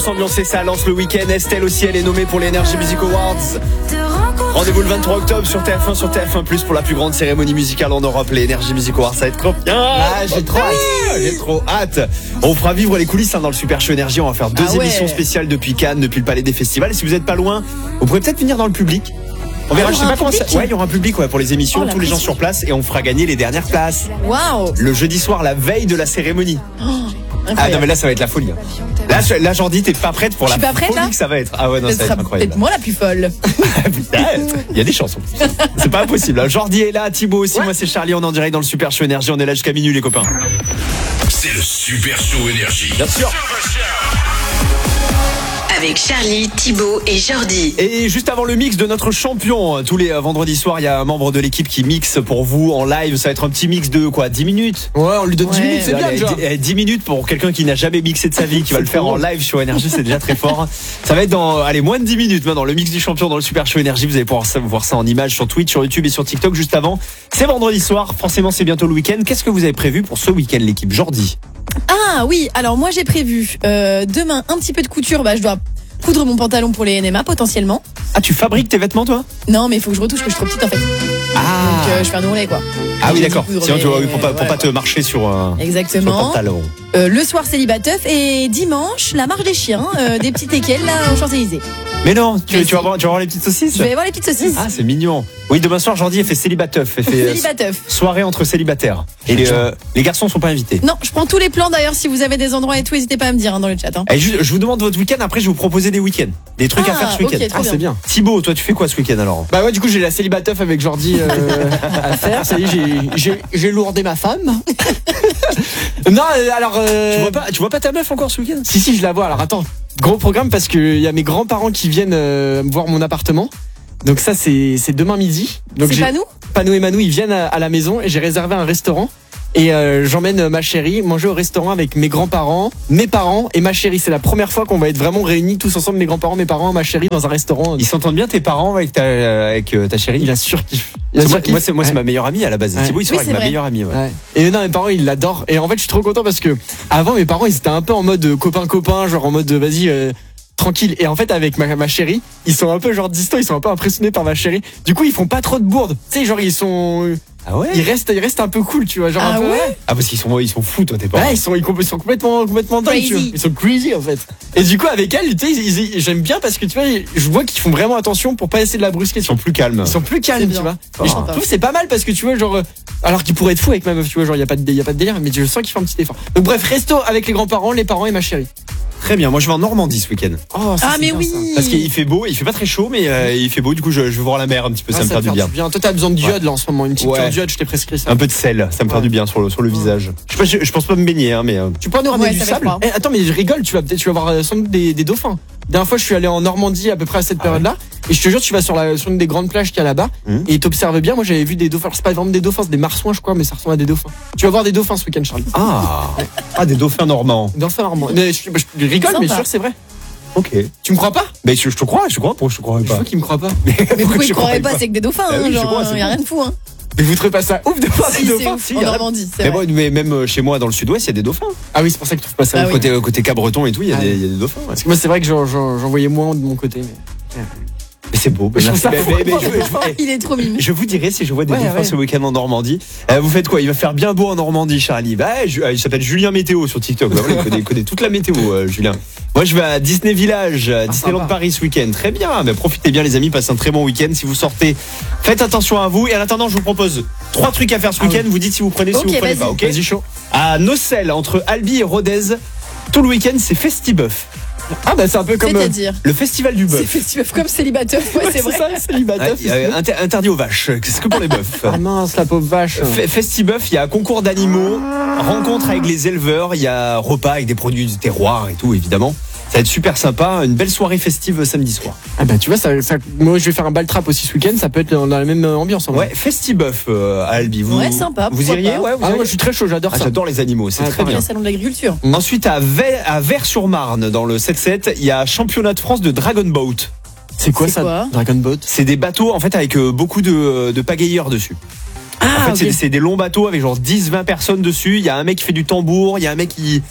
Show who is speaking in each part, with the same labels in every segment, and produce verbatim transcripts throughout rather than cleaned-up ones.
Speaker 1: s'ambiancer, ça lance le week-end. Estelle aussi, elle est nommée pour les Energy Music Awards. Rendez-vous le vingt-trois octobre sur T F un, sur T F un plus, pour la plus grande cérémonie musicale en Europe, les Energy Music Awards. Ça va être trop bien.
Speaker 2: Ah, j'ai trop hâte.
Speaker 1: J'ai trop hâte. On vous fera vivre les coulisses hein, dans le Super Show Énergie. On va faire deux
Speaker 3: Ah ouais.
Speaker 1: émissions spéciales depuis Cannes, depuis le Palais des Festivals. Et si vous n'êtes pas loin, vous pourrez peut-être venir dans le public. On verra,
Speaker 3: Ah,
Speaker 1: je sais pas comment ça.
Speaker 3: public.
Speaker 1: Ouais, il y aura un public ouais, pour les émissions,
Speaker 3: Oh, la
Speaker 1: tous les gens
Speaker 3: pression.
Speaker 1: sur place, et on fera gagner les dernières places.
Speaker 3: Waouh.
Speaker 1: Le jeudi soir, la veille de la cérémonie. Ah non mais là ça va être la folie. hein. Là, je- là Jordi, t'es pas prête pour
Speaker 3: Je
Speaker 1: la
Speaker 3: suis pas prête,
Speaker 1: folie
Speaker 3: là
Speaker 1: que ça va être. Ah ouais non
Speaker 3: Ce
Speaker 1: ça va
Speaker 3: sera
Speaker 1: être incroyable.
Speaker 3: peut-être moi la plus folle.
Speaker 1: Peut-être. Il y a des chances en plus. C'est pas impossible. hein. Jordi est là, Thibaut aussi, moi c'est Charlie, on est en direct dans le Super Show Énergie, on est là jusqu'à minuit les copains.
Speaker 4: C'est le Super Show Énergie.
Speaker 1: Bien sûr.
Speaker 5: Avec Charlie, Thibaut et Jordi.
Speaker 1: Et juste avant le mix de notre champion, tous les euh, vendredis soirs, il y a un membre de l'équipe qui mixe pour vous en live. Ça va être un petit mix de quoi, dix minutes?
Speaker 2: Ouais, on lui donne dix
Speaker 3: Ouais.
Speaker 2: minutes, c'est bien
Speaker 1: Allez,
Speaker 2: déjà.
Speaker 1: dix- eh, dix minutes pour quelqu'un qui n'a jamais mixé de sa vie, qui va le faire en live sur Énergie, c'est déjà très fort. Ça va être dans, allez, moins de dix minutes maintenant, le mix du champion dans le Super Show Énergie. Vous allez pouvoir ça- voir ça en images sur Twitch, sur YouTube et sur TikTok juste avant. C'est vendredi soir, forcément c'est bientôt le week-end. Qu'est-ce que vous avez prévu pour ce week-end l'équipe Jordi?
Speaker 3: Ah oui, alors moi j'ai prévu euh, demain un petit peu de couture. Bah je dois coudre mon pantalon pour les N M A potentiellement.
Speaker 1: Ah, tu fabriques tes vêtements toi?
Speaker 3: Non mais il faut que je retouche, que je suis trop petite en fait.
Speaker 1: Ah,
Speaker 3: Donc euh, je fais un ourlet quoi.
Speaker 1: ah oui
Speaker 3: J'ai
Speaker 1: d'accord.
Speaker 3: dit coudre
Speaker 1: Sinon tu vois,
Speaker 3: les-
Speaker 1: oui, pour pas, pour
Speaker 3: ouais,
Speaker 1: pas te marcher sur, euh, sur le
Speaker 3: Exactement.
Speaker 1: pantalon.
Speaker 3: Euh, le soir célibateuf et dimanche la marche des chiens, euh, des petits teckels là aux Champs-Élysées.
Speaker 1: Mais non, tu,
Speaker 3: Mais
Speaker 1: tu, vas
Speaker 3: si.
Speaker 1: voir, tu vas voir les petites saucisses?
Speaker 3: Je vais voir les petites saucisses.
Speaker 1: Ah, c'est mignon. Oui, demain soir, Jordi, elle fait célibateuf. Elle fait euh,
Speaker 3: Célibateuf.
Speaker 1: soirée entre célibataires. Et les, euh, les garçons sont pas invités.
Speaker 3: Non, je prends tous les plans d'ailleurs. Si vous avez des endroits et tout, n'hésitez pas à me dire hein, dans le chat. Hein.
Speaker 1: Et je, je vous demande votre week-end, après je vais vous proposer des week-ends. Des trucs à
Speaker 3: Ah,
Speaker 1: faire ce week-end.
Speaker 3: ok, trop
Speaker 2: Ah, c'est bien.
Speaker 1: Thibaut, toi tu fais quoi ce week-end alors?
Speaker 2: Bah ouais, du coup, j'ai la célibateuf avec Jordi euh, à faire. Ça y est, j'ai- j'ai- j'ai lourdé ma femme. Non, euh, alors. euh,
Speaker 1: Tu vois pas, tu vois pas ta meuf encore ce week-end?
Speaker 2: Si, si, je la vois. Alors attends, gros programme parce qu'il y a mes grands-parents qui viennent euh, voir mon appartement. Donc ça, c'est c'est demain midi. Donc
Speaker 3: C'est
Speaker 2: j'ai-
Speaker 3: pas nous.
Speaker 2: Pano et Manou, ils viennent à, à la maison et j'ai réservé un restaurant. Et euh, j'emmène ma chérie manger au restaurant avec mes grands-parents, mes parents et ma chérie. C'est la première fois qu'on va être vraiment réunis tous ensemble, mes grands-parents, mes parents, ma chérie, dans un restaurant.
Speaker 1: Ils s'entendent bien tes parents avec ta, euh, avec euh, ta chérie?
Speaker 2: Il a surkiffé. Il a
Speaker 1: Moi,
Speaker 2: surkiffé.
Speaker 1: moi, c'est moi c'est
Speaker 2: Ouais.
Speaker 1: ma meilleure amie à la base.
Speaker 2: Ouais.
Speaker 1: Thibaut il sort
Speaker 3: Oui,
Speaker 1: avec
Speaker 3: c'est
Speaker 1: ma
Speaker 3: vrai.
Speaker 1: meilleure amie. Ouais.
Speaker 2: Ouais. Et non, mes parents, ils l'adorent. Et en fait, je suis trop content parce que avant, mes parents, ils étaient un peu en mode copain-copain, genre en mode vas-y, euh, tranquille. Et en fait, avec ma, ma chérie, ils sont un peu genre distants, ils sont un peu impressionnés par ma chérie. Du coup, ils font pas trop de bourdes. Tu sais, genre, ils sont.
Speaker 1: Ah ouais?
Speaker 2: Ils restent, ils restent un peu cool, tu vois. Genre
Speaker 3: Ah
Speaker 2: un peu.
Speaker 3: ouais
Speaker 1: Ah parce qu'ils sont, ils sont fous toi tes parents.
Speaker 2: Ouais, ils sont, ils com- ils sont complètement, complètement dingues,
Speaker 3: Crazy.
Speaker 2: tu vois. Ils sont crazy, en fait. Et du coup, avec elle, tu sais, ils- ils- j'aime bien parce que tu vois, je vois qu'ils font vraiment attention pour pas essayer de la brusquer.
Speaker 1: Ils sont plus calmes.
Speaker 2: Ils sont plus
Speaker 3: C'est
Speaker 2: calmes,
Speaker 3: bien.
Speaker 2: tu vois.
Speaker 1: Oh.
Speaker 2: Et je trouve que c'est pas mal parce que tu vois, genre, euh, alors qu'ils pourraient être fous avec ma meuf, tu vois, genre, y a pas de, y a pas de délire, mais je sens qu'ils font un petit effort. Donc, bref, resto avec les grands-parents, les parents et ma chérie.
Speaker 1: Très bien. Moi je vais en Normandie ce week-end.
Speaker 2: Oh, ça,
Speaker 3: Ah
Speaker 2: c'est
Speaker 3: mais
Speaker 2: bien,
Speaker 3: oui.
Speaker 2: ça.
Speaker 1: Parce qu'il fait beau, il fait pas très chaud, mais euh, il fait beau. Du coup, je, je vais voir la mer un petit peu.
Speaker 2: Ah,
Speaker 1: ça me fait du
Speaker 2: te
Speaker 1: bien.
Speaker 2: Toi, t'as besoin de diode là en ce moment, une petite
Speaker 1: Ouais.
Speaker 2: cure diode, je t'ai prescrit ça.
Speaker 1: Un peu de sel, ça me fait
Speaker 2: Ouais.
Speaker 1: du bien sur le, sur le visage. Je, sais pas, je, je pense pas me baigner, hein, mais. euh,
Speaker 2: Tu peux nous ramener
Speaker 3: Ouais,
Speaker 2: du
Speaker 3: ça fait
Speaker 2: sable
Speaker 3: froid.
Speaker 2: Eh, attends, mais je rigole, tu vas peut-être, tu vas voir euh, sans doute des, des dauphins. La dernière fois, je suis allé en Normandie à peu près à cette
Speaker 1: Ah
Speaker 2: période-là, et je te jure, tu vas sur, la, sur une des grandes plages qu'il y a là-bas,
Speaker 1: Mhm.
Speaker 2: et t'observes bien. Moi, j'avais vu des dauphins. Alors, c'est pas vraiment des dauphins, c'est des marsouins, je crois, mais ça ressemble à des dauphins. Tu vas voir des dauphins ce week-end, Charlie.
Speaker 1: Ah, ah des dauphins normands.
Speaker 2: Des dauphins normands. Mais je, je rigole,
Speaker 3: Sympa.
Speaker 2: mais je suis sûr que c'est vrai.
Speaker 1: Ok.
Speaker 2: Tu me crois pas?
Speaker 1: Mais je, je te crois, je te crois. Pourquoi je te crois
Speaker 2: Je
Speaker 1: pas?
Speaker 2: vois qu'il me croit pas.
Speaker 3: Mais pourquoi
Speaker 1: je
Speaker 3: ils croiraient
Speaker 1: croirais
Speaker 3: pas, c'est que des dauphins,
Speaker 1: Ah
Speaker 3: hein,
Speaker 1: oui, je
Speaker 3: genre,
Speaker 1: crois, c'est
Speaker 3: y a
Speaker 1: bon.
Speaker 3: rien de fou, hein.
Speaker 2: Mais vous trouvez pas ça ouf de voir
Speaker 3: Si,
Speaker 2: des
Speaker 3: c'est
Speaker 2: dauphins?
Speaker 3: ouf.
Speaker 1: si,
Speaker 3: En
Speaker 1: y a-
Speaker 3: Normandie, c'est
Speaker 1: Mais,
Speaker 3: vrai.
Speaker 1: bon, mais même euh, chez moi dans le sud-ouest, il y a des dauphins.
Speaker 2: Ah oui, c'est pour ça que tu trouves pas ça
Speaker 3: Ah
Speaker 2: ouf.
Speaker 3: oui.
Speaker 1: Côté, euh, côté Cabreton et tout, il y, a
Speaker 2: Ah
Speaker 1: des-
Speaker 2: oui.
Speaker 1: il y a des dauphins. ouais.
Speaker 2: Parce que moi, c'est vrai que j'en, j'en, j'en voyais moins de mon côté. Mais...
Speaker 1: Mais c'est beau.
Speaker 2: Je trouve ça
Speaker 1: Mais-
Speaker 2: fou.
Speaker 1: mais- mais je- je-
Speaker 3: Il est trop mimi.
Speaker 1: Je vous dirai si je vois des
Speaker 2: Ouais,
Speaker 1: dauphins
Speaker 2: ouais.
Speaker 1: ce week-end en Normandie. Euh, vous faites quoi? Il va faire bien beau en Normandie, Charlie. Bah, je- euh, il s'appelle Julien Météo sur TikTok. Bah, voilà, il, connaît, il connaît toute la météo, euh, Julien. Moi, je vais à Disney Village, à Disneyland
Speaker 2: sympa.
Speaker 1: Paris ce week-end. Très bien. Mais profitez bien, les amis. Passez un très bon week-end. Si vous sortez, faites attention à vous. Et en attendant, je vous propose trois trucs à faire ce
Speaker 2: Ah
Speaker 1: week-end.
Speaker 2: oui.
Speaker 1: Vous dites si vous prenez, si
Speaker 3: Ok,
Speaker 1: vous prenez
Speaker 3: vas-y.
Speaker 1: pas. Ok.
Speaker 2: Vas-y, chaud.
Speaker 1: À Nocelles, entre Albi et Rodez, tout le week-end, c'est Festibuff.
Speaker 2: Ah bah c'est un peu comme. euh,
Speaker 3: C'est-à-dire.
Speaker 1: Le festival du
Speaker 3: C'est
Speaker 1: bœuf.
Speaker 3: festival comme célibateuf, ouais,
Speaker 2: ouais,
Speaker 3: c'est vrai.
Speaker 2: ça, célibataire.
Speaker 1: Ah, euh, inter- interdit aux vaches. Qu'est-ce que pour les bœufs?
Speaker 2: Ah mince, la pauvre vache.
Speaker 1: Fe- Festibuff, il y a concours d'animaux, rencontre avec les éleveurs, il y a repas avec des produits du terroir et tout, évidemment. Ça va être super sympa, une belle soirée festive samedi soir.
Speaker 2: Ah bah tu vois, ça, ça- moi je vais faire un bal trap aussi ce week-end, ça peut être dans la même ambiance en vrai.
Speaker 1: Ouais, Festibuff euh, à Albi. Vous,
Speaker 3: Ouais, sympa,
Speaker 1: Vous
Speaker 3: pourquoi
Speaker 1: iriez?
Speaker 3: pas.
Speaker 1: Ouais, vous
Speaker 2: Ah
Speaker 1: iriez
Speaker 2: moi je suis très chaud, j'adore
Speaker 1: Ah,
Speaker 2: ça.
Speaker 1: j'adore les animaux, c'est
Speaker 2: Ouais,
Speaker 1: très bien.
Speaker 3: Le salon de l'agriculture.
Speaker 1: Ensuite, à, Ve- à Vers-sur-Marne, dans le sept sept, il y a championnat de France de Dragon Boat.
Speaker 2: C'est quoi
Speaker 3: C'est
Speaker 2: ça
Speaker 3: quoi
Speaker 2: Dragon Boat.
Speaker 1: C'est des bateaux, en fait, avec euh, beaucoup de, de pagayeurs dessus.
Speaker 2: Ah
Speaker 1: En fait,
Speaker 2: ok.
Speaker 1: c'est- c'est des longs bateaux avec genre dix vingt personnes dessus. Il y a un mec qui fait du tambour, il y a un mec qui,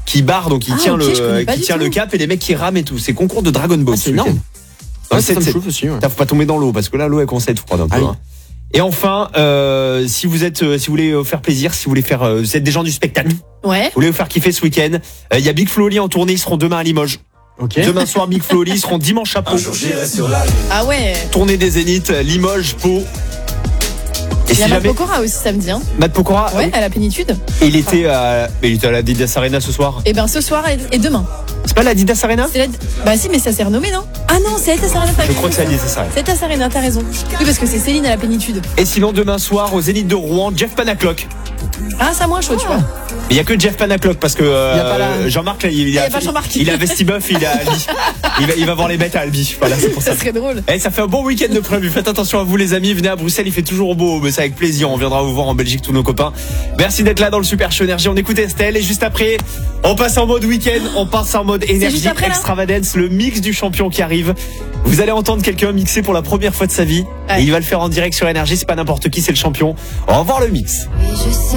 Speaker 1: qui barre, donc il
Speaker 3: Ah,
Speaker 1: tient
Speaker 3: ok, je connais
Speaker 1: le,
Speaker 3: pas
Speaker 1: qui
Speaker 3: du
Speaker 1: tient
Speaker 3: tout.
Speaker 1: le cap et les mecs qui rament et tout. C'est concours de Dragon Ball.
Speaker 2: Ah,
Speaker 1: ce
Speaker 2: c'est énorme.
Speaker 1: week-end.
Speaker 2: Ouais,
Speaker 1: Ouais,
Speaker 2: ça me
Speaker 1: c'est-
Speaker 2: chauffe aussi. Ouais.
Speaker 1: Faut pas tomber dans l'eau parce que là l'eau elle commence à être froide un peu.
Speaker 2: Ah oui.
Speaker 1: hein. Et enfin, euh, si vous êtes, euh, si vous voulez euh, faire plaisir, si vous voulez faire, euh, vous êtes des gens du spectacle, vous
Speaker 3: Ouais.
Speaker 1: voulez vous faire kiffer ce week-end, euh, il y a Big Flo et Oli en tournée, ils seront demain à Limoges.
Speaker 2: Ok.
Speaker 1: Demain soir, Big Flo et Oli, ils seront dimanche à Pau.
Speaker 3: Ah ouais.
Speaker 1: Tournée des Zéniths, Limoges, Pau. Et
Speaker 3: Il y
Speaker 1: si
Speaker 3: a Matt
Speaker 1: jamais
Speaker 3: Pokora aussi samedi. Hein.
Speaker 1: Matt Pokora,
Speaker 3: Ouais, à la plénitude.
Speaker 1: il était à, mais il était à la Adidas Arena ce soir.
Speaker 3: Et ben ce soir et, et demain.
Speaker 1: C'est pas la Adidas Arena?
Speaker 3: C'est la... Bah si, mais ça s'est renommé, non? Ah non, c'est Etas Arena.
Speaker 1: Je crois que c'est Adidas Arena.
Speaker 3: C'est Etas Arena, t'as raison. Oui, parce que c'est Céline à la plénitude.
Speaker 1: Et sinon demain soir au Zénith de Rouen, Jeff Panaclock.
Speaker 3: Ah, ça moins chaud, tu vois.
Speaker 1: Mais il y a que Jeff Panaclock parce que euh,
Speaker 2: Il y a pas la-
Speaker 1: Jean-Marc là, il, il
Speaker 3: y a
Speaker 1: a,
Speaker 3: pas Jean-Marc.
Speaker 1: il a Vestibuff, il a Albi. il, va, il va voir les bêtes à Albi. Voilà, c'est pour ça.
Speaker 3: Ça serait drôle.
Speaker 1: Eh, ça fait un bon week-end de prévu. Faites attention à vous les amis. Venez à Bruxelles, il fait toujours beau, mais c'est avec plaisir. On viendra vous voir en Belgique, tous nos copains. Merci d'être là dans le Super Show Énergie. On écoute Estelle et juste après, on passe en mode week-end, on passe en mode énergie
Speaker 3: juste après, là
Speaker 1: extravagance, le mix du champion qui arrive. Vous allez entendre quelqu'un mixer pour la première fois de sa vie.
Speaker 3: Ouais.
Speaker 1: Et il va le faire en direct sur Énergie. C'est pas n'importe qui, c'est le champion. On va voir le mix.
Speaker 6: Oui, je sais.